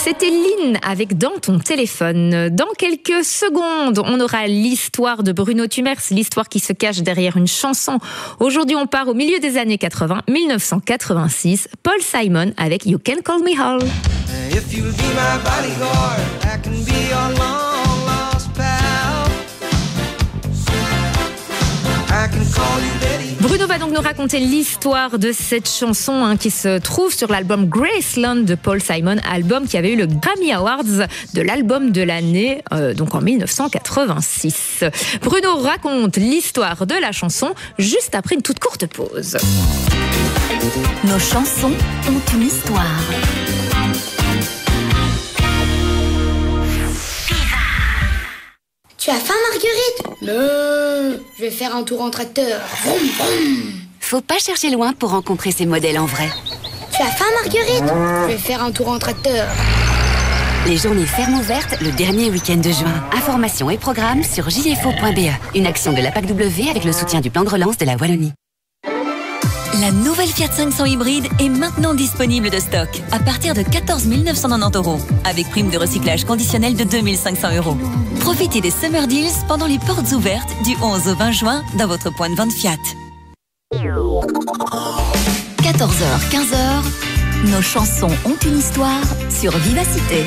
C'était Lynn avec Dans ton téléphone. Dans quelques secondes, on aura l'histoire de Bruno Tumers, l'histoire qui se cache derrière une chanson. Aujourd'hui, on part au milieu des années 80, 1986. Paul Simon avec You Can Call Me Al. If you'll be my bodyguard, I can be your long lost pal. I can call you Betty. Bruno va donc nous raconter l'histoire de cette chanson qui se trouve sur l'album Graceland de Paul Simon, album qui avait eu le Grammy Awards de l'album de l'année, donc en 1986. Bruno raconte l'histoire de la chanson juste après une toute courte pause. Nos chansons ont une histoire. Tu as faim, Marguerite? Non, je vais faire un tour en tracteur. Vroom, vroom. Faut pas chercher loin pour rencontrer ces modèles en vrai. Tu as faim, Marguerite? Je vais faire un tour en tracteur. Les journées fermes ouvertes le dernier week-end de juin. Informations et programmes sur jfo.be. Une action de la PACW avec le soutien du plan de relance de la Wallonie. La nouvelle Fiat 500 hybride est maintenant disponible de stock à partir de 14 990 €, avec prime de recyclage conditionnelle de 2 500 €. Profitez des Summer Deals pendant les portes ouvertes du 11 au 20 juin dans votre point de vente Fiat. 14h, 15h, nos chansons ont une histoire sur Vivacité.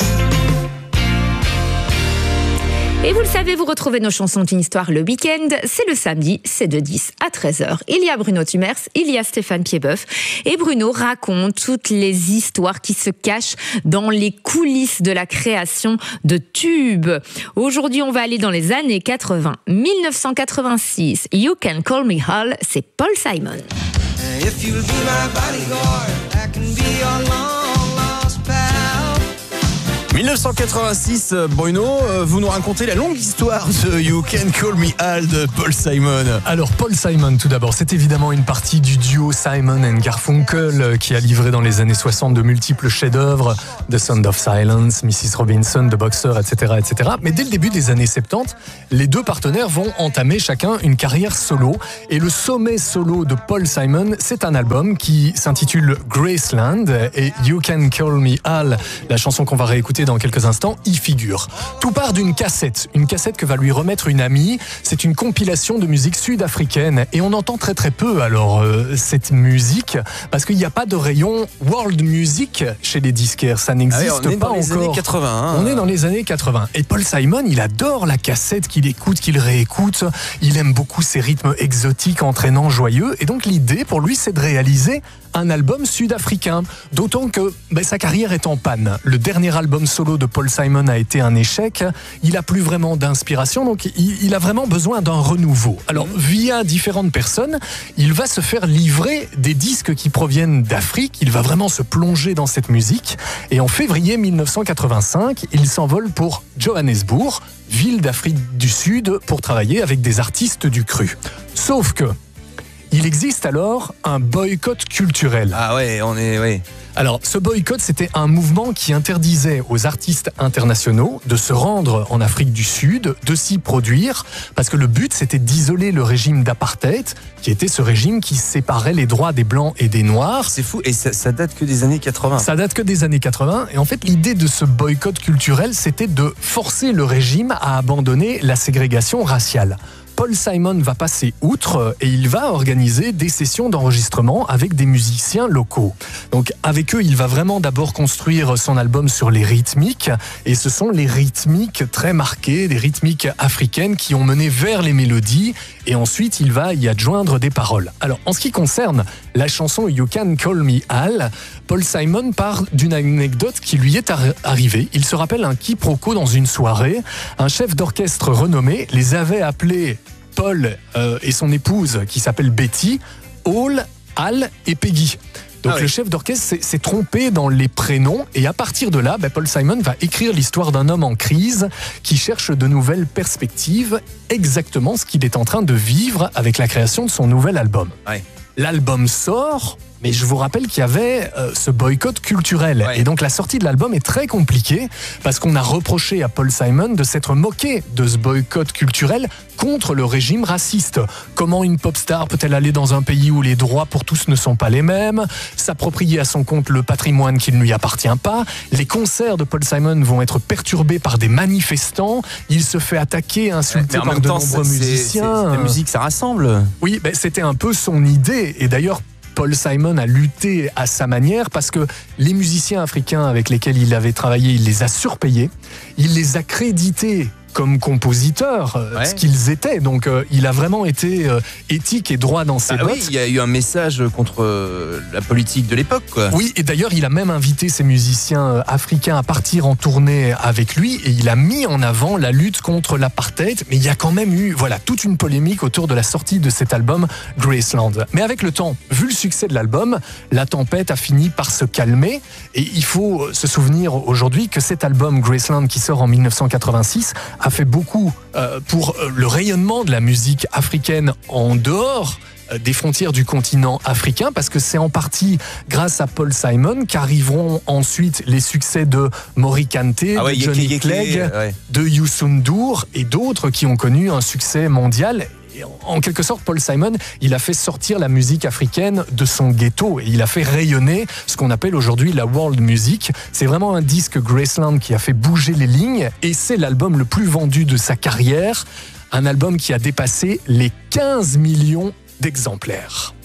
Et vous le savez, vous retrouvez nos chansons d'une histoire le week-end. C'est le samedi, c'est de 10 à 13h. Il y a Bruno Tumers, il y a Stéphane Piedboeuf. Et Bruno raconte toutes les histoires qui se cachent dans les coulisses de la création de tubes. Aujourd'hui, on va aller dans les années 80. 1986, You Can Call Me Al, c'est Paul Simon. If you'll be my bodyguard, I can be your long lost pal. 1986, Bruno, vous nous racontez la longue histoire de You Can Call Me Al de Paul Simon. Alors Paul Simon, tout d'abord, c'est évidemment une partie du duo Simon & Garfunkel qui a livré dans les années 60 de multiples chefs-d'œuvre, The Sound of Silence, Mrs. Robinson, The Boxer, etc., etc. Mais dès le début des années 70, les deux partenaires vont entamer chacun une carrière solo. Et le sommet solo de Paul Simon, c'est un album qui s'intitule Graceland, et You Can Call Me Al, la chanson qu'on va réécouter dans quelques instants, y figure. Tout part d'une cassette, que va lui remettre une amie. C'est une compilation de musique sud-africaine et on entend très très peu alors cette musique parce qu'il n'y a pas de rayon world music chez les disquaires, ça n'existe pas encore. On est dans les années 80. On est dans les années 80 et Paul Simon, il adore la cassette qu'il écoute, qu'il réécoute. Il aime beaucoup ces rythmes exotiques, entraînants, joyeux et donc l'idée pour lui c'est de réaliser un album sud-africain, d'autant que sa carrière est en panne. Le dernier album solo de Paul Simon a été un échec, il n'a plus vraiment d'inspiration, donc il a vraiment besoin d'un renouveau. Alors, via différentes personnes, il va se faire livrer des disques qui proviennent d'Afrique, il va vraiment se plonger dans cette musique, et en février 1985, il s'envole pour Johannesburg, ville d'Afrique du Sud, pour travailler avec des artistes du cru. Sauf que il existe alors un boycott culturel. Ah ouais, ouais. Alors, ce boycott, c'était un mouvement qui interdisait aux artistes internationaux de se rendre en Afrique du Sud, de s'y produire, parce que le but, c'était d'isoler le régime d'apartheid, qui était ce régime qui séparait les droits des Blancs et des Noirs. C'est fou, et ça date que des années 80. Ça date que des années 80, et en fait, l'idée de ce boycott culturel, c'était de forcer le régime à abandonner la ségrégation raciale. Paul Simon va passer outre et il va organiser des sessions d'enregistrement avec des musiciens locaux. Donc avec eux, il va vraiment d'abord construire son album sur les rythmiques et ce sont les rythmiques très marquées, des rythmiques africaines qui ont mené vers les mélodies et ensuite il va y adjoindre des paroles. Alors en ce qui concerne la chanson You Can Call Me Al, Paul Simon part d'une anecdote qui lui est arrivée. Il se rappelle un quiproquo dans une soirée. Un chef d'orchestre renommé les avait appelés Paul et son épouse, qui s'appelle Betty, Hall, Al et Peggy. Donc le chef d'orchestre s'est trompé dans les prénoms et à partir de là, Paul Simon va écrire l'histoire d'un homme en crise qui cherche de nouvelles perspectives, exactement ce qu'il est en train de vivre avec la création de son nouvel album. Ouais. L'album sort, Mais je vous rappelle qu'il y avait ce boycott culturel. Ouais. Et donc la sortie de l'album est très compliquée parce qu'on a reproché à Paul Simon de s'être moqué de ce boycott culturel contre le régime raciste. Comment une pop star peut-elle aller dans un pays où les droits pour tous ne sont pas les mêmes, s'approprier à son compte le patrimoine qui ne lui appartient pas. Les concerts de Paul Simon vont être perturbés par des manifestants. Il se fait attaquer, insulter Mais en par même de temps, nombreux musiciens. la musique, ça rassemble. Oui, c'était un peu son idée. Et d'ailleurs, Paul Simon a lutté à sa manière parce que les musiciens africains avec lesquels il avait travaillé, il les a surpayés, il les a crédités comme compositeurs, ce qu'ils étaient. Donc il a vraiment été éthique et droit dans ses bottes. Oui, il y a eu un message contre la politique de l'époque, quoi. Oui, et d'ailleurs, il a même invité ses musiciens africains à partir en tournée avec lui et il a mis en avant la lutte contre l'apartheid. Mais il y a quand même eu toute une polémique autour de la sortie de cet album Graceland. Mais avec le temps, vu le succès de l'album, la tempête a fini par se calmer et il faut se souvenir aujourd'hui que cet album Graceland qui sort en 1986 a fait beaucoup pour le rayonnement de la musique africaine en dehors des frontières du continent africain, parce que c'est en partie grâce à Paul Simon qu'arriveront ensuite les succès de Mori Kanté, de Johnny Clegg, de Youssou N'Dour et d'autres qui ont connu un succès mondial. Et en quelque sorte, Paul Simon, il a fait sortir la musique africaine de son ghetto et il a fait rayonner ce qu'on appelle aujourd'hui la world music. C'est vraiment un disque Graceland qui a fait bouger les lignes et c'est l'album le plus vendu de sa carrière. Un album qui a dépassé les 15 millions d'exemplaires.